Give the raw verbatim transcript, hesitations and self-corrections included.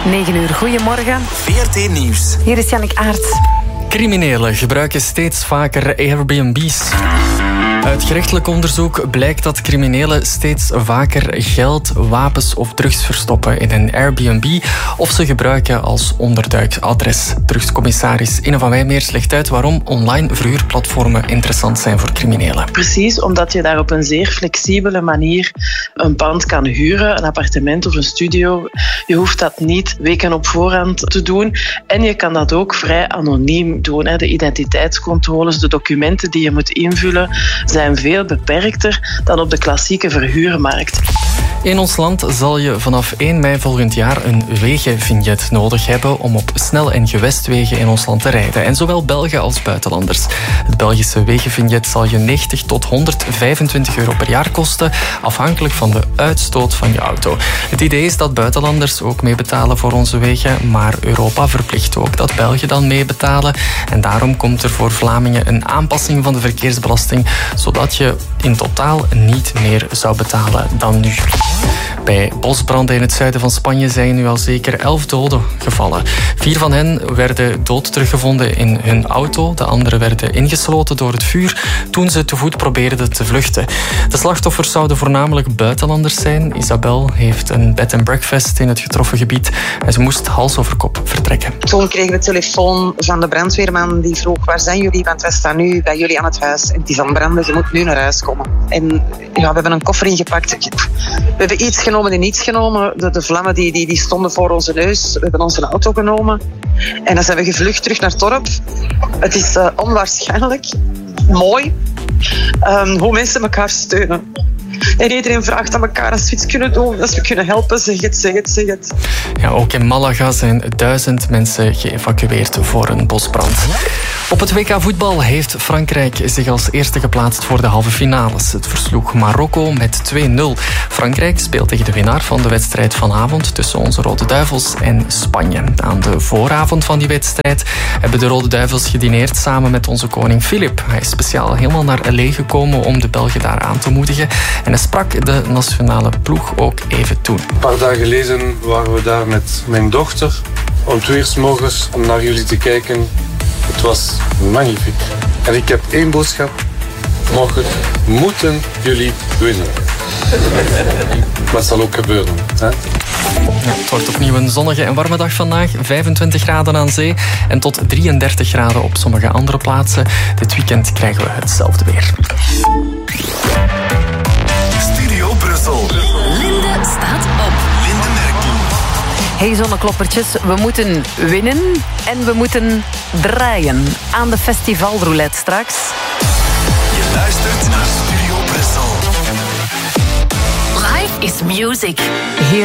negen uur, goedemorgen. V R T Nieuws. Hier is Jannik Aerts. Criminelen gebruiken steeds vaker Airbnb's. Uit gerechtelijk onderzoek blijkt dat criminelen steeds vaker geld, wapens of drugs verstoppen in een Airbnb of ze gebruiken als onderduikadres. Drugscommissaris Inne van Wijmeers legt uit waarom online verhuurplatformen interessant zijn voor criminelen. Precies, omdat je daar op een zeer flexibele manier een pand kan huren, een appartement of een studio. Je hoeft dat niet weken op voorhand te doen en je kan dat ook vrij anoniem doen. De identiteitscontroles, de documenten die je moet invullen zijn veel beperkter dan op de klassieke verhuurmarkt. In ons land zal je vanaf één mei volgend jaar een wegenvignet nodig hebben om op snel- en gewestwegen in ons land te rijden. En zowel Belgen als buitenlanders. Het Belgische wegenvignet zal je negentig tot honderdvijfentwintig euro per jaar kosten, afhankelijk van de uitstoot van je auto. Het idee is dat buitenlanders ook meebetalen voor onze wegen, maar Europa verplicht ook dat Belgen dan meebetalen. En daarom komt er voor Vlamingen een aanpassing van de verkeersbelasting, zodat je in totaal niet meer zou betalen dan nu. Bij bosbranden in het zuiden van Spanje zijn nu al zeker elf doden gevallen. Vier van hen werden dood teruggevonden in hun auto. De anderen werden ingesloten door het vuur toen ze te voet probeerden te vluchten. De slachtoffers zouden voornamelijk buitenlanders zijn. Isabel heeft een bed and breakfast in het getroffen gebied en ze moest hals over kop vertrekken. Toen kregen we telefoon van de brandweerman die vroeg: waar zijn jullie? Want wij staan nu bij jullie aan het huis en het is aan het branden, je moet nu naar huis komen. En ja, we hebben een koffer ingepakt. We hebben iets genomen en niets genomen. De, de vlammen die, die, die stonden voor onze neus. We hebben onze auto genomen. En dan zijn we gevlucht terug naar het dorp. Het is uh, onwaarschijnlijk mooi um, hoe mensen elkaar steunen. En iedereen vraagt aan elkaar als we iets kunnen doen, als we kunnen helpen, zeg het, zeg het, zeg het. Ja, ook in Malaga zijn duizend mensen geëvacueerd voor een bosbrand. Op het W K voetbal heeft Frankrijk zich als eerste geplaatst voor de halve finales. Het versloeg Marokko met twee nul. Frankrijk speelt tegen de winnaar van de wedstrijd vanavond tussen onze Rode Duivels en Spanje. Aan de vooravond van die wedstrijd hebben de Rode Duivels gedineerd samen met onze koning Filip. Hij is speciaal helemaal naar L A gekomen om de Belgen daar aan te moedigen. En hij sprak de nationale ploeg ook even toe. Een paar dagen geleden waren we daar met mijn dochter om twee uur 's morgens om naar jullie te kijken. Het was magnifiek. En ik heb één boodschap. Morgen moeten jullie winnen. Maar het zal ook gebeuren. Hè? Ja, het wordt opnieuw een zonnige en warme dag vandaag. vijfentwintig graden aan zee en tot drieëndertig graden op sommige andere plaatsen. Dit weekend krijgen we hetzelfde weer. Studio Brussel. Linde staat op. Linde Merkel. Hey zonnekloppertjes, we moeten winnen en we moeten draaien aan de festivalroulette straks. Je luistert naar Studio Brussel. Life is music. Hier